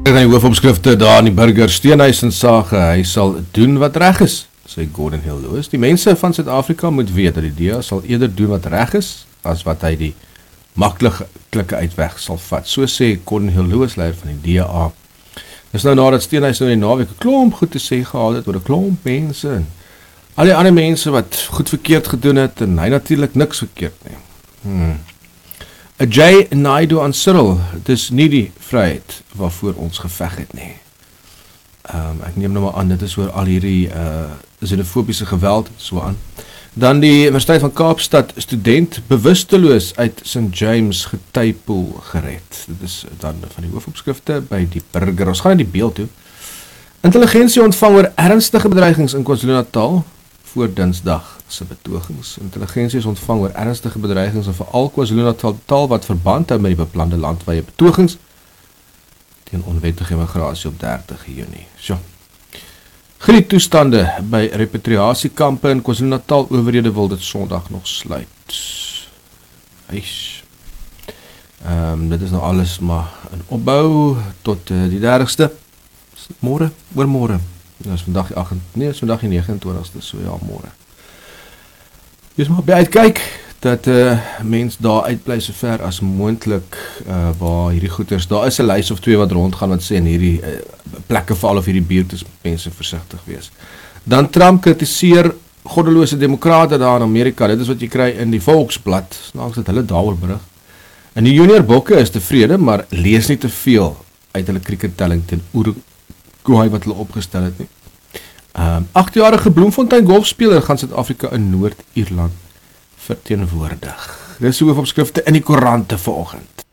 Kyk aan die hoofopskrifte daar in die Burger, Steenhuisen sage, hy sal doen wat reg is, sê Gordon Hill Lewis. Die mense van Suid-Afrika moet weet dat die DA sal eerder doen wat reg is, as wat hy die maklike uitweg sal vat. So sê Gordon Hill Lewis, leier van die DA. Dis nou nadat Steenhuisen in die naweek 'n klomp goed te sê gehad het oor 'n klomp mense en al die ander mense wat goed verkeerd gedoen het en hy natuurlik niks verkeerd nie. J. Naidu aan Cyril, dis nie die vryheid waarvoor ons geveg het nie. Ek neem nou maar aan, dit is oor al hierdie xenofobiese geweld en so aan. Dan die Universiteit van Kaapstad student bewusteloos uit St. James getuipoel gered. Dit is dan van die hoofopskrifte by die Burger. Ons gaan na die beeld toe. Intelligensie ontvang oor ernstige bedreigings in KwaZulu-Natal voor Dinsdag se betogings. Intelligensie is ontvang oor ernstige bedreigings en veral KwaZulu-Natal wat verband hou met die beplande landwyse betogings teen onwettige immigrasie op 30 Junie. So. Grieptoestande by repatriasiekampe in KwaZulu-Natal, owerhede wil dit Sondag nog sluit. Eish. Dit is nou alles maar in opbou tot die 30ste. Môre, oor môre. Ja, is vandag die 29ste, so ja, môre. Jy moet maar uitkyk dat mens daar uitbly so ver as moontlik waar hierdie goeders, daar is 'n lys of twee wat rondgaan wat sê in hierdie plekke val of hierdie buurt is mense versigtig wees. Dan Trump kritiseer goddelose demokrate daar in Amerika, dit is wat jy kry in die Volksblad, snaaks dat hulle daaroor berig. En die junior bokke is tevrede, maar lees nie te veel uit hulle krikettelling ten Uruguay wat hulle opgestel het nie. 8-jarige Bloemfontein golfspeler gaan Suid-Afrika in Noord-Ierland verteenwoordig. Dis hoofopskrifte in die koerante vanoggend.